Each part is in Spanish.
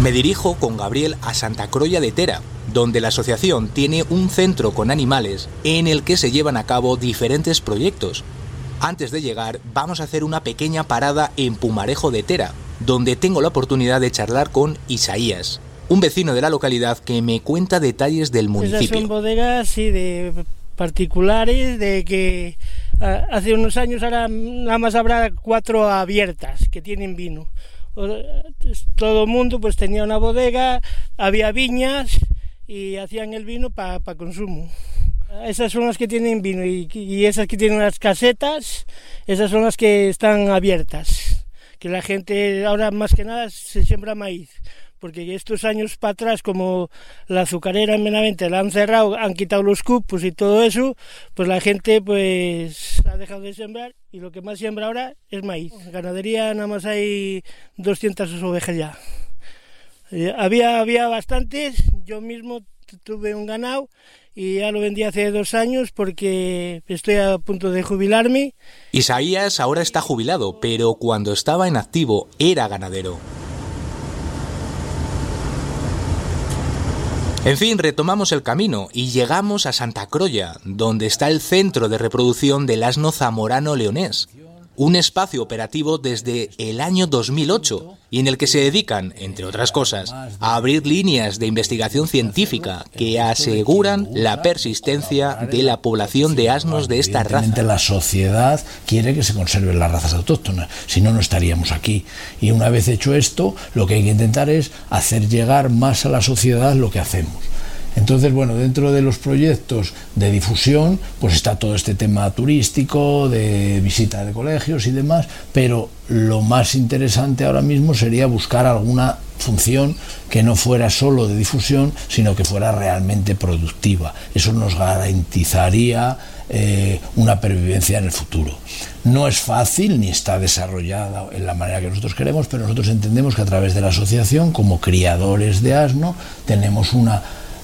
Me dirijo con Gabriel a Santa Crolla de Tera, donde la asociación tiene un centro con animales en el que se llevan a cabo diferentes proyectos. Antes de llegar, vamos a hacer una pequeña parada en Pumarejo de Tera, donde tengo la oportunidad de charlar con Isaías, un vecino de la localidad que me cuenta detalles del municipio. Esas son bodegas, sí, de particulares, de que hace unos años ahora nada más habrá 4 abiertas que tienen vino. Todo el mundo pues tenía una bodega, había viñas y hacían el vino para consumo. Esas son las que tienen vino y esas que tienen las casetas, esas son las que están abiertas. Que la gente ahora más que nada se siembra maíz, porque estos años para atrás, como la azucarera en Benavente la han cerrado, han quitado los cupos y todo eso, pues la gente pues ha dejado de sembrar y lo que más siembra ahora es maíz. En ganadería nada más hay 200 ovejas ya. Había bastantes, yo mismo tuve un ganado y ya lo vendí hace 2 años porque estoy a punto de jubilarme. Isaías ahora está jubilado, pero cuando estaba en activo era ganadero. En fin, retomamos el camino y llegamos a Santa Crolla, donde está el centro de reproducción del asno zamorano leonés. Un espacio operativo desde el año 2008 y en el que se dedican, entre otras cosas, a abrir líneas de investigación científica que aseguran la persistencia de la población de asnos de esta raza. La sociedad quiere que se conserven las razas autóctonas, si no, no estaríamos aquí. Y una vez hecho esto, lo que hay que intentar es hacer llegar más a la sociedad lo que hacemos. Entonces, bueno, dentro de los proyectos de difusión, pues está todo este tema turístico, de visita de colegios y demás, pero lo más interesante ahora mismo sería buscar alguna función que no fuera solo de difusión, sino que fuera realmente productiva. Eso nos garantizaría una pervivencia en el futuro. No es fácil ni está desarrollada en la manera que nosotros queremos, pero nosotros entendemos que a través de la asociación, como criadores de asno, tenemos una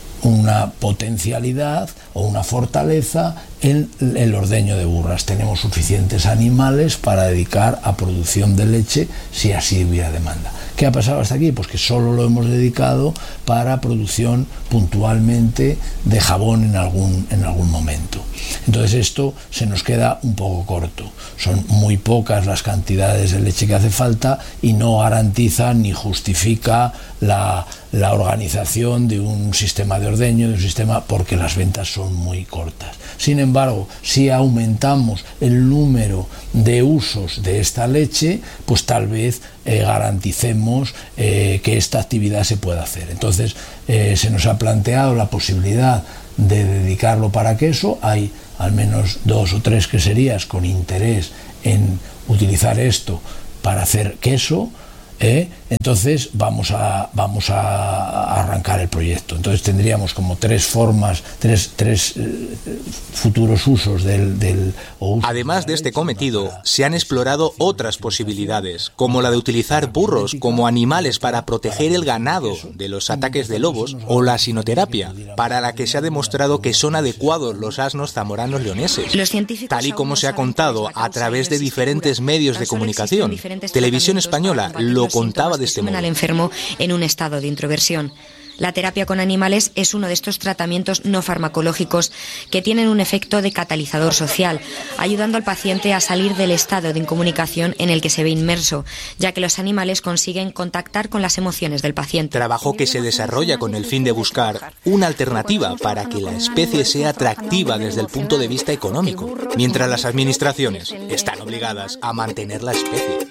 potencialidad o una fortaleza en el ordeño de burras. Tenemos suficientes animales para dedicar a producción de leche si así hubiera demanda. ¿Qué ha pasado hasta aquí? Pues que solo lo hemos dedicado para producción puntualmente de jabón en algún momento. Entonces esto se nos queda un poco corto. Son muy pocas las cantidades de leche que hace falta y no garantiza ni justifica la organización de un sistema de ordeño, de un sistema, porque las ventas son muy cortas. Sin embargo, si aumentamos el número de usos de esta leche, pues tal vez garanticemos que esta actividad se pueda hacer. Entonces se nos ha planteado la posibilidad de dedicarlo para queso. Hay al menos 2 o 3 queserías con interés en utilizar esto para hacer queso. Entonces vamos a arrancar el proyecto. Entonces tendríamos como 3 formas, tres futuros usos del Además de este cometido, se han explorado otras posibilidades, como la de utilizar burros como animales para proteger el ganado de los ataques de lobos, o la sinoterapia, para la que se ha demostrado que son adecuados los asnos zamoranos leoneses, tal y como se ha contado a través de diferentes medios de comunicación. Televisión Española lo contaba de este modo. Al enfermo en un estado de introversión. La terapia con animales es uno de estos tratamientos no farmacológicos que tienen un efecto de catalizador social, ayudando al paciente a salir del estado de incomunicación en el que se ve inmerso, ya que los animales consiguen contactar con las emociones del paciente. Trabajo que se desarrolla con el fin de buscar una alternativa para que la especie sea atractiva desde el punto de vista económico, mientras las administraciones están obligadas a mantener la especie.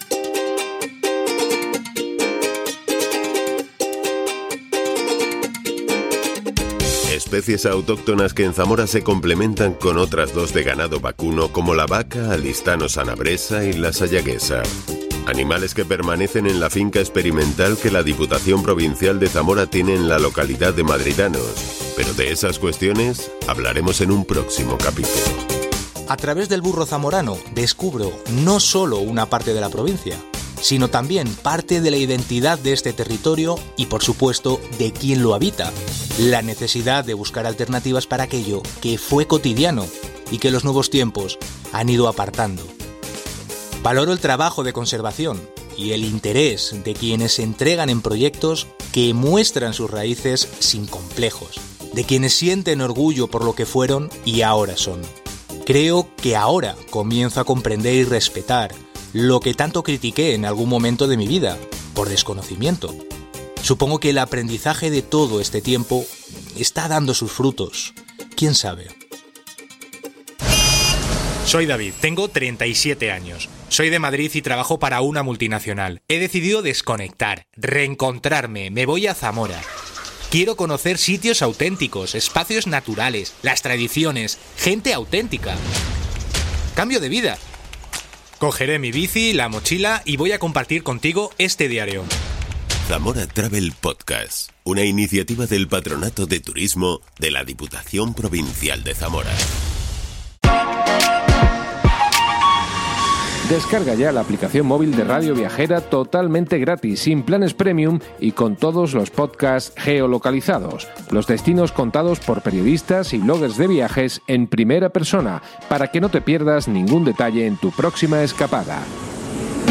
Especies autóctonas que en Zamora se complementan con otras 2 de ganado vacuno, como la vaca alistano sanabresa y la sayaguesa. Animales que permanecen en la finca experimental que la Diputación Provincial de Zamora tiene en la localidad de Madridanos. Pero de esas cuestiones hablaremos en un próximo capítulo. A través del burro zamorano descubro no solo una parte de la provincia, sino también parte de la identidad de este territorio y, por supuesto, de quien lo habita. La necesidad de buscar alternativas para aquello que fue cotidiano y que los nuevos tiempos han ido apartando. Valoro el trabajo de conservación y el interés de quienes se entregan en proyectos que que muestran sus raíces sin complejos, de quienes sienten orgullo por lo que fueron y ahora son. Creo que ahora comienzo a comprender y respetar lo que tanto critiqué en algún momento de mi vida, por desconocimiento. Supongo que el aprendizaje de todo este tiempo está dando sus frutos. ¿Quién sabe? Soy David, tengo 37 años. Soy de Madrid y trabajo para una multinacional. He decidido desconectar, reencontrarme, me voy a Zamora. Quiero conocer sitios auténticos, espacios naturales, las tradiciones, gente auténtica. Cambio de vida. Cogeré mi bici, la mochila y voy a compartir contigo este diario. Zamora Travel Podcast, una iniciativa del Patronato de Turismo de la Diputación Provincial de Zamora. Descarga ya la aplicación móvil de Radio Viajera totalmente gratis, sin planes premium y con todos los podcasts geolocalizados. Los destinos contados por periodistas y bloggers de viajes en primera persona, para que no te pierdas ningún detalle en tu próxima escapada.